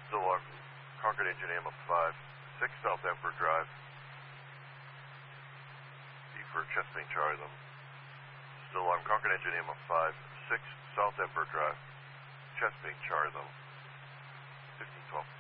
Still on Concord Engine AM up 5, 6 South Emperor Drive. D for Chesapeake Charlie them. Still on Concord Engine AM up 5, 6 South Emperor Drive. Chesapeake Charlie them. 1512.